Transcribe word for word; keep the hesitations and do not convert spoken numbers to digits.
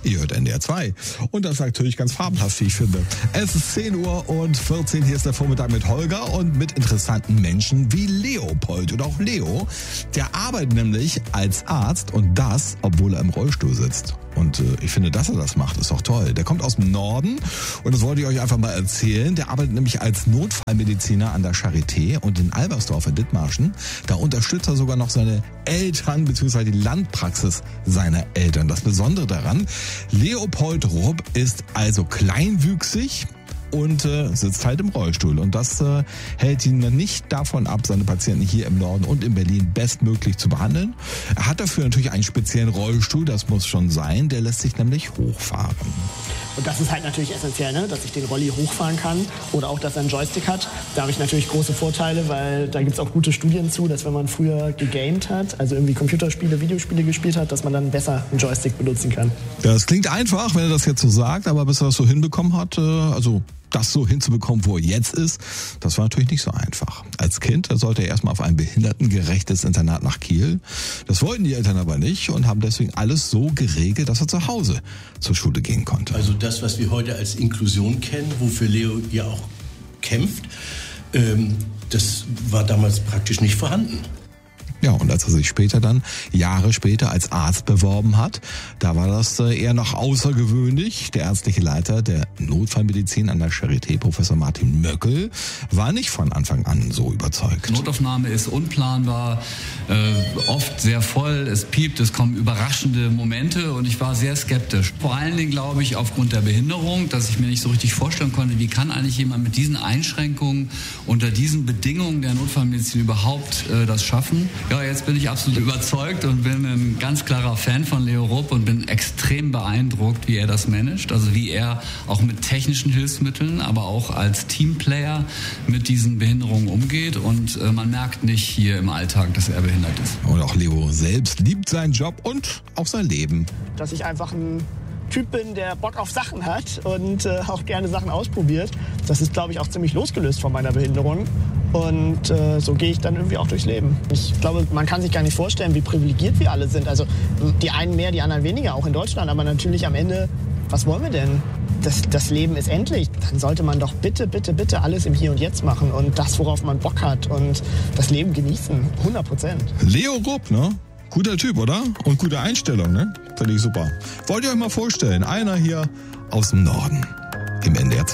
Ihr hört N D R zwei. Und das ist natürlich ganz fabelhaft, wie ich finde. Es ist zehn Uhr und vierzehn. Hier ist der Vormittag mit Holger und mit interessanten Menschen wie Leopold oder auch Leo. Der arbeitet nämlich als Arzt und das, obwohl er im Rollstuhl sitzt. Und äh, ich finde, dass er das macht, ist doch toll. Der kommt aus dem Norden und das wollte ich euch einfach mal erzählen. Der arbeitet nämlich als Notfallmediziner an der Charité und in Albersdorf in Dithmarschen. Da unterstützt er sogar noch seine Eltern bzw. die Landpraxis seiner Eltern. Das Besondere daran, Leopold Rupp ist also kleinwüchsig und äh, sitzt halt im Rollstuhl. Und das äh, hält ihn nicht davon ab, seine Patienten hier im Norden und in Berlin bestmöglich zu behandeln. Er hat dafür natürlich einen speziellen Rollstuhl, das muss schon sein. Der lässt sich nämlich hochfahren. Und das ist halt natürlich essentiell, ne? Dass ich den Rolli hochfahren kann oder auch, dass er einen Joystick hat. Da habe ich natürlich große Vorteile, weil da gibt es auch gute Studien zu, dass wenn man früher gegamed hat, also irgendwie Computerspiele, Videospiele gespielt hat, dass man dann besser einen Joystick benutzen kann. Das klingt einfach, wenn er das jetzt so sagt, aber bis er das so hinbekommen hat, äh, also das so hinzubekommen, wo er jetzt ist, das war natürlich nicht so einfach. Als Kind sollte er erstmal auf ein behindertengerechtes Internat nach Kiel. Das wollten die Eltern aber nicht und haben deswegen alles so geregelt, dass er zu Hause zur Schule gehen konnte. Also das, was wir heute als Inklusion kennen, wofür Leo ja auch kämpft, ähm, das war damals praktisch nicht vorhanden. Ja, und als er sich später dann, Jahre später, als Arzt beworben hat, da war das eher noch außergewöhnlich. Der ärztliche Leiter der Notfallmedizin an der Charité, Professor Martin Möckel, war nicht von Anfang an so überzeugt. Notaufnahme ist unplanbar, äh, oft sehr voll, es piept, es kommen überraschende Momente und ich war sehr skeptisch. Vor allen Dingen glaube ich aufgrund der Behinderung, dass ich mir nicht so richtig vorstellen konnte, wie kann eigentlich jemand mit diesen Einschränkungen unter diesen Bedingungen der Notfallmedizin überhaupt äh, das schaffen. Ja, jetzt bin ich absolut überzeugt und bin ein ganz klarer Fan von Leo Rupp und bin extrem beeindruckt, wie er das managt. Also wie er auch mit technischen Hilfsmitteln, aber auch als Teamplayer mit diesen Behinderungen umgeht. Und äh, man merkt nicht hier im Alltag, dass er behindert ist. Und auch Leo selbst liebt seinen Job und auch sein Leben. Dass ich einfach ein Typ bin, der Bock auf Sachen hat und äh, auch gerne Sachen ausprobiert. Das ist, glaube ich, auch ziemlich losgelöst von meiner Behinderung. Und äh, so gehe ich dann irgendwie auch durchs Leben. Ich glaube, man kann sich gar nicht vorstellen, wie privilegiert wir alle sind. Also die einen mehr, die anderen weniger, auch in Deutschland. Aber natürlich am Ende, was wollen wir denn? Das, das Leben ist endlich. Dann sollte man doch bitte, bitte, bitte alles im Hier und Jetzt machen. Und das, worauf man Bock hat. Und das Leben genießen. hundert Prozent. Leo Rupp, ne? Guter Typ, oder? Und gute Einstellung, ne? Finde ich super. Wollt ihr euch mal vorstellen, einer hier aus dem Norden im N D R zwei.